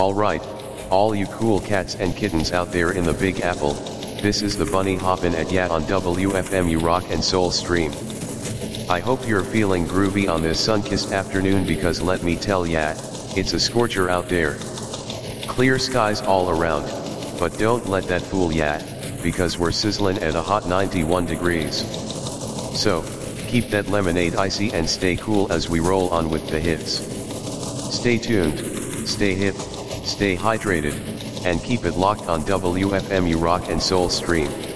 Alright, all you cool cats and kittens out there in the Big Apple, this is the Bunny hoppin' at ya on WFMU Rock and Soul Stream. I hope you're feeling groovy on this sun-kissed afternoon because let me tell ya, it's a scorcher out there. Clear skies all around, but don't let that fool ya, because we're sizzling at a hot 91 degrees. So, keep that lemonade icy and stay cool as we roll on with the hits. Stay tuned, stay hip, stay hydrated, and keep it locked on WFMU Rock and Soul Stream.